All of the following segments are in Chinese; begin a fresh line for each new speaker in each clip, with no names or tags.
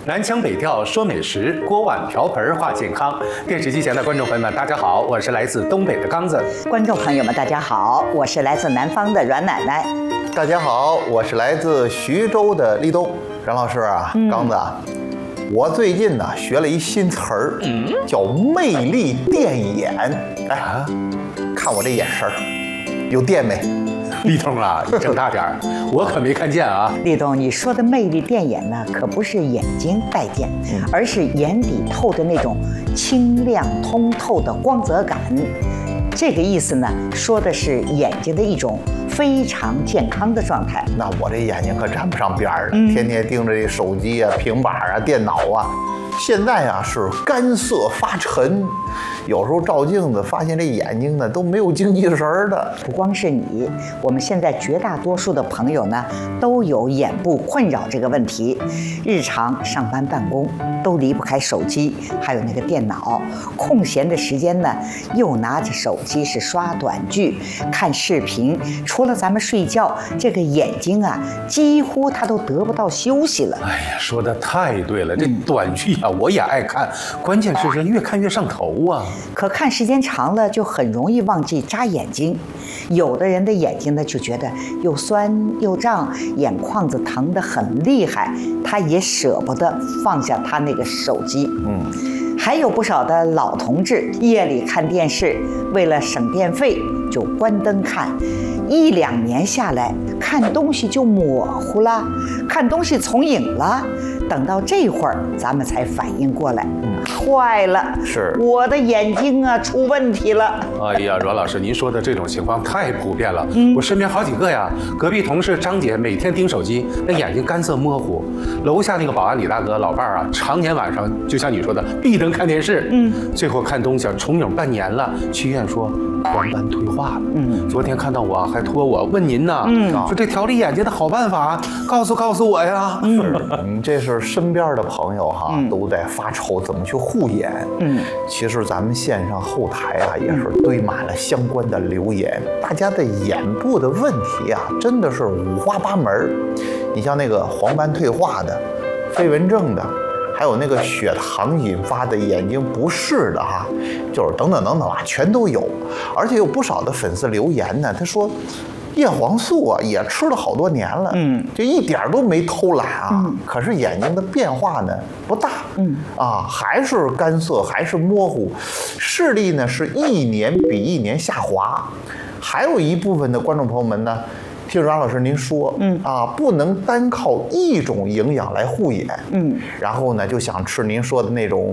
南腔北调说美食，锅碗瓢盆话健康。电视机前的观众朋友们，大家好，我是来自东北的刚子。
观众朋友们，大家好，我是来自南方的阮奶奶。
大家好，我是来自徐州的立冬。阮老师啊，刚子啊，我最近呢学了一新词儿，叫魅力电眼。哎，看我这眼神儿，有电没？
立冬啊，你睁大点儿，我可没看见啊。
立冬，你说的魅力电眼呢，可不是眼睛带电，而是眼底透的那种清亮通透的光泽感。这个意思呢，说的是眼睛的一种非常健康的状态。
那我这眼睛可沾不上边儿了，天天盯着这手机啊、平板啊、电脑啊。现在啊是干涩发沉，有时候照镜子发现这眼睛呢都没有精气神儿的。
不光是你，我们现在绝大多数的朋友呢都有眼部困扰这个问题，日常上班办公都离不开手机，还有那个电脑，空闲的时间呢又拿着手机是刷短剧、看视频，除了咱们睡觉，这个眼睛啊几乎它都得不到休息了。
哎呀，说的太对了，这短剧啊我也爱看，关键是越看越上头啊。
可看时间长了，就很容易忘记眨眼睛。有的人的眼睛呢，就觉得又酸又胀，眼眶子疼得很厉害，他也舍不得放下他那个手机。还有不少的老同志，夜里看电视，为了省电费就关灯看，1、2年下来，看东西就模糊了，看东西从影了。等到这会儿，咱们才反应过来，坏了，
是
我的眼睛啊出问题了。
哎呀，阮老师，您说的这种情况太普遍了，我身边好几个呀。隔壁同事张姐每天盯手机，那眼睛干涩模糊；楼下那个保安李大哥老伴儿啊，常年晚上就像你说的闭灯看电视，最后看东西重影半年了，去医院说黄斑退化了。昨天看到我还托我问您呢，说这调理眼睛的好办法，告诉我呀。
这是身边的朋友哈，都在发愁怎么去护眼。其实咱们线上后台啊，也是堆满了相关的留言。大家的眼部的问题啊，真的是五花八门。你像那个黄斑退化的、飞蚊症的，还有那个血糖引发的眼睛不适的哈，就是等等等等啊，全都有。而且有不少的粉丝留言呢，他说叶黄素啊也吃了好多年了，就一点都没偷懒啊，可是眼睛的变化呢不大，还是干涩，还是模糊，视力呢是1年比1年下滑。还有一部分的观众朋友们呢，听阮老师您说，不能单靠一种营养来护眼，然后呢就想吃您说的那种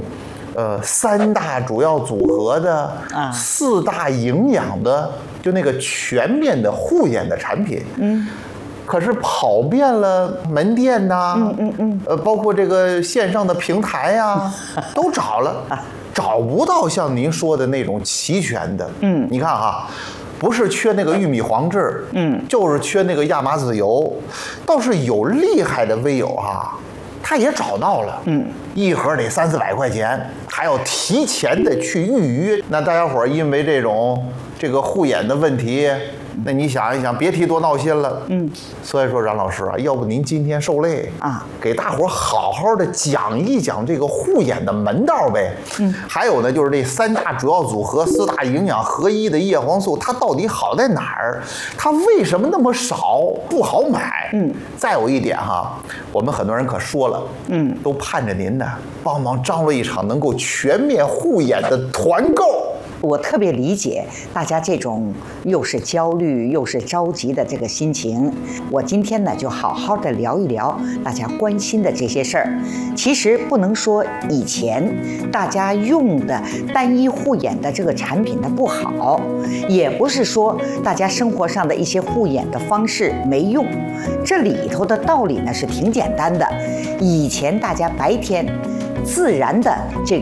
3大主要组合的4大营养的，就那个全面的护眼的产品。可是跑遍了门店呐，包括这个线上的平台呀，都找了，找不到像您说的那种齐全的。你看哈，不是缺那个玉米黄质，就是缺那个亚麻籽油，倒是有厉害的微友哈，他也找到了，一盒得300-400块钱，还要提前的去预约。那大家伙因为这个护眼的问题，那你想一想，别提多闹心了。所以说阮老师啊，要不您今天受累啊，给大伙好好的讲一讲这个护眼的门道呗。还有呢，就是这3大主要组合、4大营养合一的叶黄素，它到底好在哪儿？它为什么那么少，不好买？再有一点哈，我们很多人可说了，都盼着您呢帮忙张罗一场能够全面护眼的团购。
我特别理解大家这种又是焦虑又是着急的这个心情。我今天呢就好好的聊一聊大家关心的这些事儿。其实不能说以前大家用的单一护眼的这个产品的不好，也不是说大家生活上的一些护眼的方式没用。这里头的道理呢是挺简单的。以前大家白天自然的这